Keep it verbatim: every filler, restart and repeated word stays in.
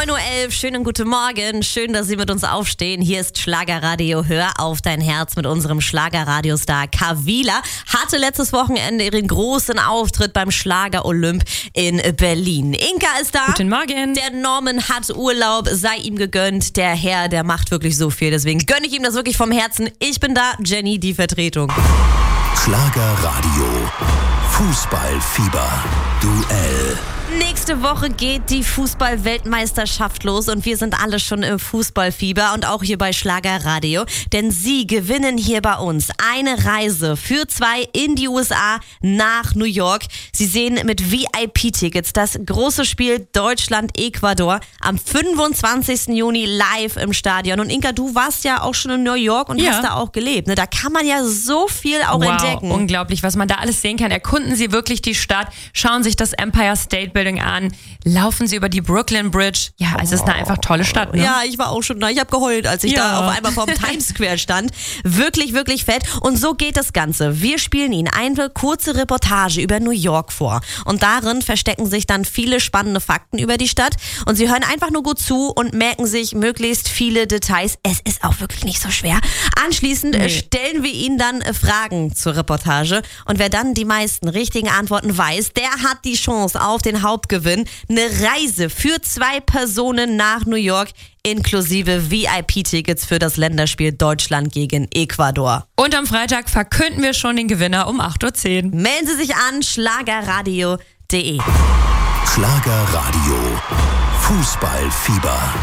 neun Uhr elf, schönen guten Morgen. Schön, dass Sie mit uns aufstehen. Hier ist Schlagerradio. Hör auf dein Herz mit unserem Schlagerradiostar Kavila. Hatte letztes Wochenende ihren großen Auftritt beim Schlager Olymp in Berlin. Inka ist da. Guten Morgen. Der Norman hat Urlaub, sei ihm gegönnt. Der Herr, der macht wirklich so viel. Deswegen gönne ich ihm das wirklich vom Herzen. Ich bin da, Jenny, die Vertretung. Schlagerradio. Fußballfieber. Duell. Nächste Woche geht die Fußball-Weltmeisterschaft los und wir sind alle schon im Fußballfieber und auch hier bei Schlagerradio, denn Sie gewinnen hier bei uns eine Reise für zwei in die U S A nach New York. Sie sehen mit V I P-Tickets das große Spiel Deutschland-Ecuador am fünfundzwanzigsten Juni live im Stadion. Und Inka, du warst ja auch schon in New York und Ja. hast da auch gelebt. Ne? Da kann man ja so viel auch wow, entdecken. Unglaublich, was man da alles sehen kann. Erkunden Sie wirklich die Stadt, schauen sich das Empire State Building an, laufen Sie über die Brooklyn Bridge. Ja, es ist eine einfach tolle Stadt. Ne? Ja, ich war auch schon da. Ich habe geheult, als ich Ja. da auf einmal vorm Times Square stand. Wirklich, wirklich fett. Und so geht das Ganze. Wir spielen Ihnen eine kurze Reportage über New York vor. Und darin verstecken sich dann viele spannende Fakten über die Stadt. Und Sie hören einfach nur gut zu und merken sich möglichst viele Details. Es ist auch wirklich nicht so schwer. Anschließend Nee. stellen wir Ihnen dann Fragen zur Reportage. Und wer dann die meisten richtigen Antworten weiß, der hat die Chance auf den Hauptgewinn. Eine Reise für zwei Personen nach New York inklusive V I P-Tickets für das Länderspiel Deutschland gegen Ecuador. Und am Freitag verkünden wir schon den Gewinner um acht Uhr zehn. Melden Sie sich an, schlagerradio punkt de. Schlagerradio. Fußballfieber.